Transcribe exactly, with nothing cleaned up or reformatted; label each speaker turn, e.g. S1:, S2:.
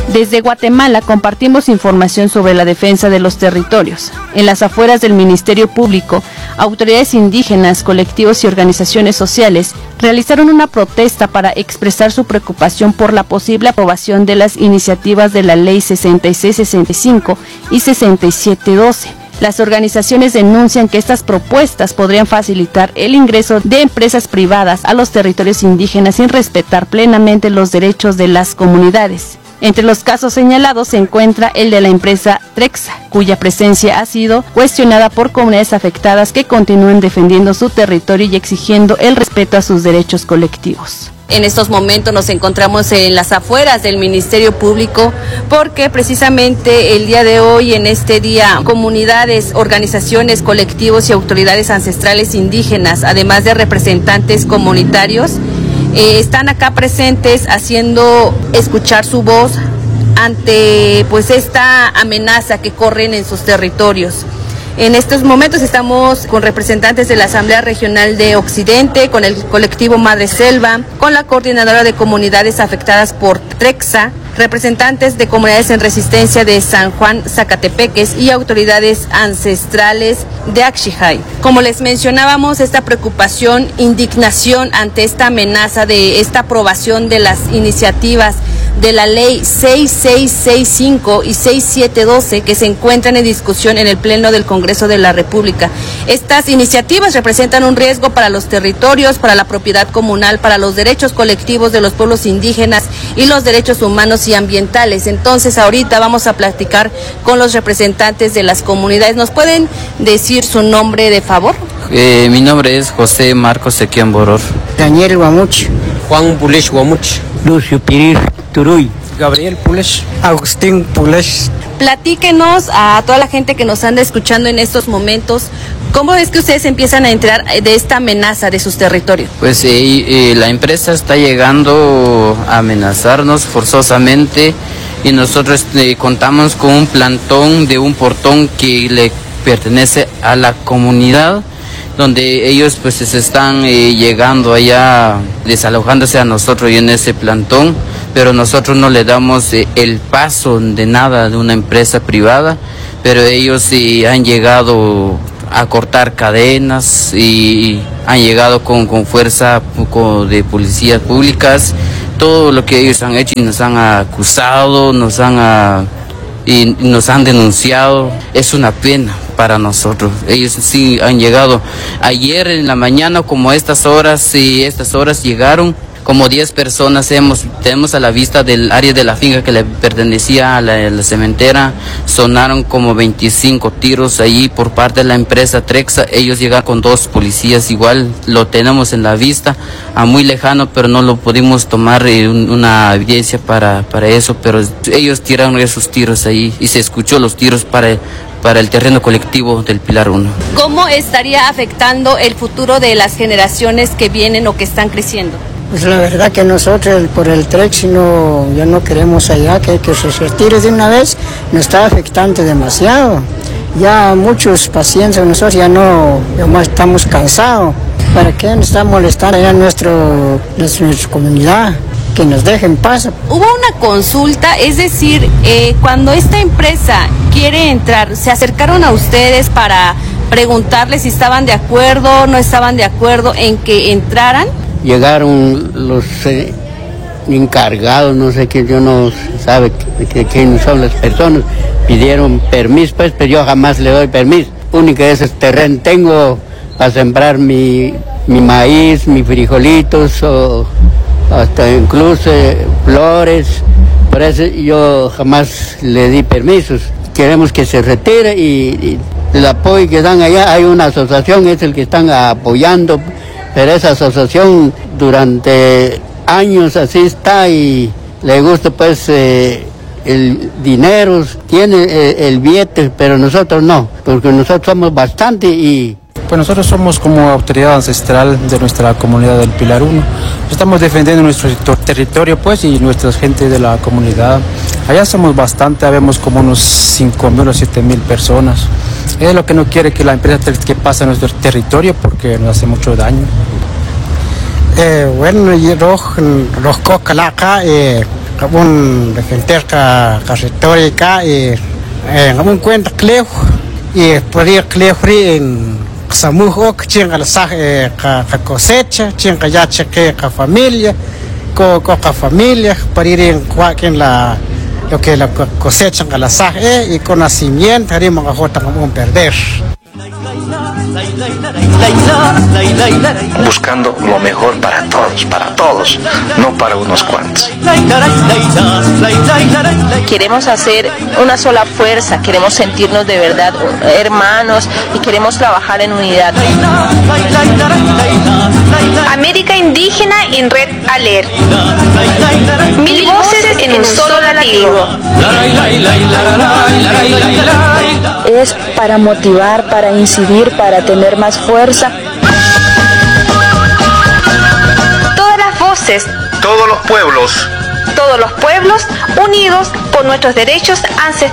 S1: Desde Guatemala compartimos información sobre la defensa de los territorios. En las afueras del Ministerio Público, autoridades indígenas, colectivos y organizaciones sociales realizaron una protesta para expresar su preocupación por la posible aprobación de las iniciativas de la Ley sesenta y seis sesenta y cinco y sesenta y siete doce. Las organizaciones denuncian que estas propuestas podrían facilitar el ingreso de empresas privadas a los territorios indígenas sin respetar plenamente los derechos de las comunidades. Entre los casos señalados se encuentra el de la empresa Trexa, cuya presencia ha sido cuestionada por comunidades afectadas que continúan defendiendo su territorio y exigiendo el respeto a sus derechos colectivos. En estos momentos nos encontramos en las afueras del Ministerio Público porque precisamente el día de hoy, en este día, comunidades, organizaciones, colectivos y autoridades ancestrales indígenas, además de representantes comunitarios, eh, están acá presentes haciendo escuchar su voz ante pues esta amenaza que corren en sus territorios. En estos momentos estamos con representantes de la Asamblea Regional de Occidente, con el colectivo Madre Selva, con la Coordinadora de Comunidades Afectadas por Trexa, representantes de comunidades en resistencia de San Juan Zacatepeques y autoridades ancestrales de Axijay. Como les mencionábamos, esta preocupación, indignación ante esta amenaza de esta aprobación de las iniciativas de la ley seis seis seis cinco y seis siete doce que se encuentran en discusión en el Pleno del Congreso de la República. Estas iniciativas representan un riesgo para los territorios, para la propiedad comunal, para los derechos colectivos de los pueblos indígenas y los derechos humanos y ambientales. Entonces, ahorita vamos a platicar con los representantes de las comunidades. ¿Nos pueden decir su nombre, de favor?
S2: Eh, mi nombre es José Marcos Sequian Boror.
S3: Daniel Guamuch.
S4: Juan Pulesh Guamuch.
S3: Lucio Pirir Turuy.
S4: Gabriel Pulesh.
S3: Agustín Pulesh.
S1: Platíquenos a toda la gente que nos anda escuchando en estos momentos, ¿cómo es que ustedes empiezan a enterar de esta amenaza de sus territorios?
S2: Pues eh, eh, la empresa está llegando a amenazarnos forzosamente y nosotros eh, contamos con un plantón de un portón que le pertenece a la comunidad, donde ellos pues se están eh, llegando allá, desalojándose a nosotros y en ese plantón, pero nosotros no le damos eh, el paso de nada de una empresa privada, pero ellos eh, han llegado a cortar cadenas y han llegado con, con fuerza con, de policías públicas, todo lo que ellos han hecho y nos han acusado, nos han... A, y nos han denunciado. Es una pena para nosotros. Ellos sí han llegado ayer en la mañana, como a estas horas, y estas horas llegaron como diez personas. Hemos, tenemos a la vista del área de la finca que le pertenecía a la, a la cementera, sonaron como veinticinco tiros allí por parte de la empresa Trexa. Ellos llegaron con dos policías, igual lo tenemos en la vista, a muy lejano, pero no lo pudimos tomar eh, un, una evidencia para, para eso, pero ellos tiraron esos tiros ahí y se escuchó los tiros para para el terreno colectivo del Pilar uno.
S1: ¿Cómo estaría afectando el futuro de las generaciones que vienen o que están creciendo?
S3: Pues la verdad que nosotros por el Trex no, ya no queremos allá, que, que se retire de una vez, nos está afectando demasiado. Ya muchos pacientes, nosotros ya no, ya estamos cansados. ¿Para qué nos está molestando allá nuestro, nuestra comunidad? Que nos dejen paz.
S1: Hubo una consulta, es decir, eh, cuando esta empresa quiere entrar, ¿se acercaron a ustedes para preguntarles si estaban de acuerdo, no estaban de acuerdo en que entraran?
S5: Llegaron los eh, encargados, no sé qué, yo no sabe quiénes son las personas, pidieron permiso, pues, pero yo jamás le doy permiso. Único es el terreno tengo para sembrar mi, mi maíz, mis frijolitos, o hasta incluso eh, flores, por eso yo jamás le di permisos. Queremos que se retire y, y el apoyo que dan allá, hay una asociación, es el que están apoyando, pero esa asociación durante años así está y le gusta pues eh, el dinero, tiene eh, el billete, pero nosotros no, porque nosotros somos bastante y...
S4: Pues nosotros somos como autoridad ancestral de nuestra comunidad del Pilar uno. Estamos defendiendo nuestro territorio pues y nuestra gente de la comunidad. Allá somos bastante, habemos como unos cinco mil o siete mil personas. Es lo que no quiere que la empresa que pase a nuestro territorio porque nos hace mucho daño.
S6: Eh, bueno, y roj roj calaca eh
S3: un defender ca territorio acá y en un cuenta cleo y podría cleo en samujo chinga la sa ca cosecha chinga ya cheque ca familia co co familia para ir en cualquier la lo que la cosecha en la sa y con nacimiento haremos a jota como perder.
S6: Buscando lo mejor para todos, para todos, no para unos cuantos.
S1: Queremos hacer una sola fuerza, queremos sentirnos de verdad hermanos y queremos trabajar en unidad.
S7: América Indígena en Red Alert. Mil voces en un solo latido.
S1: Es para motivar, para incidir, para tener más fuerza.
S7: Todas las voces,
S6: Todos los pueblos.
S7: todos los pueblos unidos por nuestros derechos ancestrales.